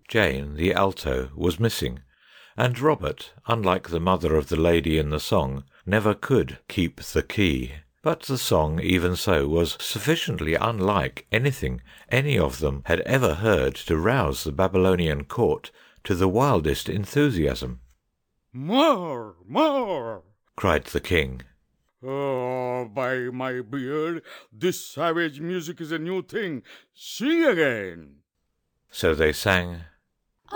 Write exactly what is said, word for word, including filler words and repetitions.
Jane, the alto, was missing, and Robert, unlike the mother of the lady in the song, never could keep the key. But the song, even so, was sufficiently unlike anything any of them had ever heard to rouse the Babylonian court to the wildest enthusiasm. "More! More!" cried the king. "Oh, by my beard, this savage music is a new thing. Sing again." So they sang